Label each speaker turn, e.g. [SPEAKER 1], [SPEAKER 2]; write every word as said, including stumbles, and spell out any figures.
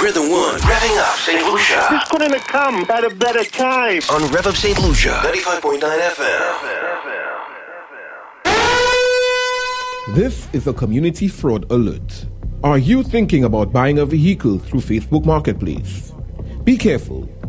[SPEAKER 1] Rhythm One, revving up Saint Lucia.
[SPEAKER 2] This couldn't have come at a better time.
[SPEAKER 1] On Rev Up Saint Lucia, ninety-five point nine F M.
[SPEAKER 3] This is a community fraud alert. Are you thinking about buying a vehicle through Facebook Marketplace? Be careful,